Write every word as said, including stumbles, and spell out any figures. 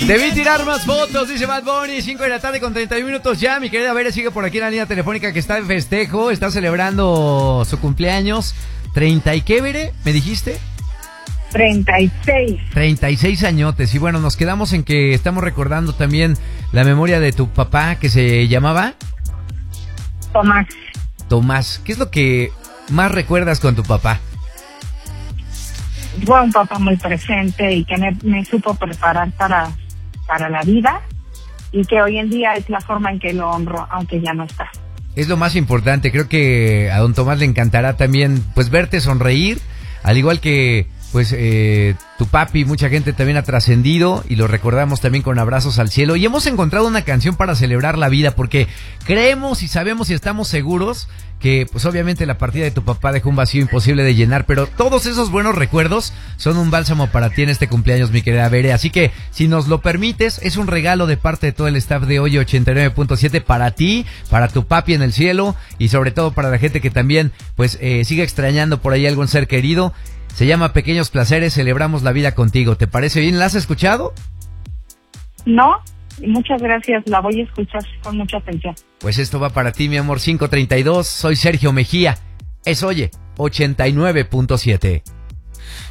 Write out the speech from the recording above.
Debí tirar más fotos, dice Bad Bunny. Cinco de la tarde con treinta y un minutos ya. Mi querida Vera sigue por aquí en la línea telefónica, que está en festejo, está celebrando su cumpleaños. ¿treinta y qué, Bere? ¿Me dijiste? treinta y seis. treinta y seis añotes. Y bueno, nos quedamos en que estamos recordando también la memoria de tu papá, que se llamaba Tomás. Tomás. ¿Qué es lo que más recuerdas con tu papá? Fue un papá muy presente y que me, me supo preparar para, para la vida, y que hoy en día es la forma en que lo honro, aunque ya no está. Es lo más importante. Creo que a don Tomás le encantará también pues verte sonreír, al igual que pues eh, tu papi. Mucha gente también ha trascendido y lo recordamos también con abrazos al cielo. Y hemos encontrado una canción para celebrar la vida, porque creemos y sabemos y estamos seguros que pues obviamente la partida de tu papá dejó un vacío imposible de llenar, pero todos esos buenos recuerdos son un bálsamo para ti en este cumpleaños, mi querida Bere. Así que si nos lo permites, es un regalo de parte de todo el staff de Hoy ochenta y nueve punto siete para ti, para tu papi en el cielo, y sobre todo para la gente que también pues eh, sigue extrañando por ahí algún ser querido. Se llama Pequeños Placeres, celebramos la vida contigo. ¿Te parece bien? ¿La has escuchado? No, muchas gracias, la voy a escuchar con mucha atención. Pues esto va para ti, mi amor. Cinco treinta y dos, soy Sergio Mejía. Es Oye ochenta y nueve punto siete.